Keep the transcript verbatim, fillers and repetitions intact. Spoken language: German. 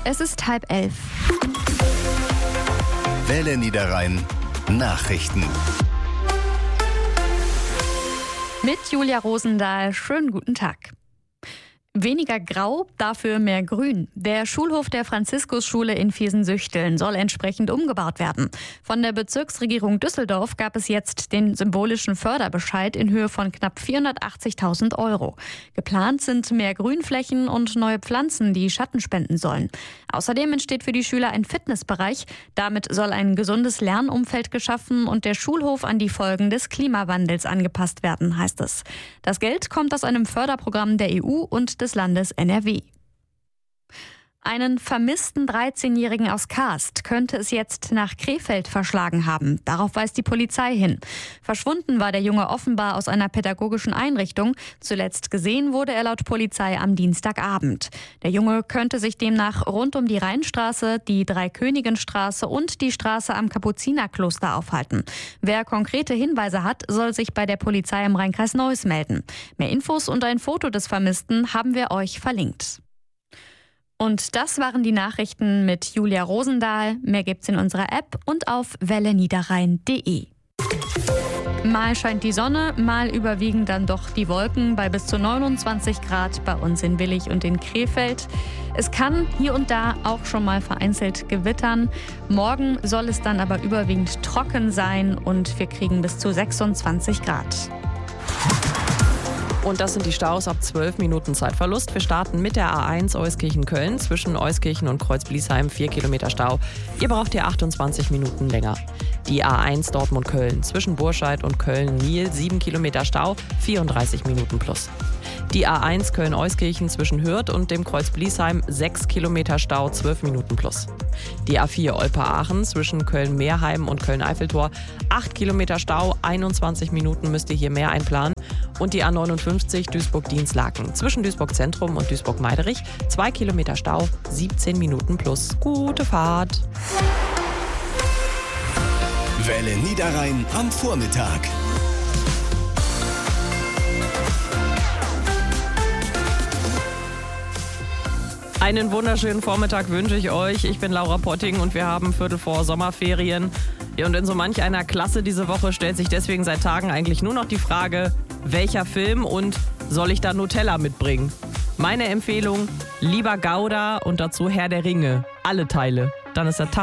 Es ist halb elf. Welle Niederrhein Nachrichten. Mit Julia Rosendahl. Schönen guten Tag. Weniger grau, dafür mehr grün. Der Schulhof der Franziskusschule in Viersen-Süchteln soll entsprechend umgebaut werden. Von der Bezirksregierung Düsseldorf gab es jetzt den symbolischen Förderbescheid in Höhe von knapp vierhundertachtzigtausend Euro. Geplant sind mehr Grünflächen und neue Pflanzen, die Schatten spenden sollen. Außerdem entsteht für die Schüler ein Fitnessbereich. Damit soll ein gesundes Lernumfeld geschaffen und der Schulhof an die Folgen des Klimawandels angepasst werden, heißt es. Das Geld kommt aus einem Förderprogramm der E U und des Landes N R W. Einen vermissten dreizehnjährigen aus Kaast könnte es jetzt nach Krefeld verschlagen haben. Darauf weist die Polizei hin. Verschwunden war der Junge offenbar aus einer pädagogischen Einrichtung. Zuletzt gesehen wurde er laut Polizei am Dienstagabend. Der Junge könnte sich demnach rund um die Rheinstraße, die Dreikönigenstraße und die Straße am Kapuzinerkloster aufhalten. Wer konkrete Hinweise hat, soll sich bei der Polizei im Rheinkreis Neuss melden. Mehr Infos und ein Foto des Vermissten haben wir euch verlinkt. Und das waren die Nachrichten mit Julia Rosendahl. Mehr gibt's in unserer App und auf welle niederrhein punkt de. Mal scheint die Sonne, mal überwiegen dann doch die Wolken bei bis zu neunundzwanzig Grad bei uns in Willich und in Krefeld. Es kann hier und da auch schon mal vereinzelt gewittern. Morgen soll es dann aber überwiegend trocken sein und wir kriegen bis zu sechsundzwanzig Grad. Und das sind die Staus ab zwölf Minuten Zeitverlust. Wir starten mit der A eins Euskirchen-Köln. Zwischen Euskirchen und Kreuz-Bliesheim vier Kilometer Stau. Ihr braucht hier achtundzwanzig Minuten länger. Die A eins Dortmund-Köln. Zwischen Burscheid und Köln-Niel sieben Kilometer Stau, vierunddreißig Minuten plus. Die A eins Köln-Euskirchen zwischen Hürth und dem Kreuz-Bliesheim sechs Kilometer Stau, zwölf Minuten plus. Die A vier Olpe-Aachen zwischen Köln-Meerheim und Köln-Eiffeltor acht Kilometer Stau, einundzwanzig Minuten müsst ihr hier mehr einplanen. Und die A neunundfünfzig Duisburg-Dienstlaken zwischen Duisburg-Zentrum und Duisburg-Meiderich zwei Kilometer Stau, siebzehn Minuten plus. Gute Fahrt! Welle Niederrhein am Vormittag. Einen wunderschönen Vormittag wünsche ich euch. Ich bin Laura Potting und wir haben Viertel vor Sommerferien. Ja, und in so manch einer Klasse diese Woche stellt sich deswegen seit Tagen eigentlich nur noch die Frage, welcher Film und soll ich da Nutella mitbringen? Meine Empfehlung, lieber Gouda und dazu Herr der Ringe. Alle Teile. Dann ist der Tag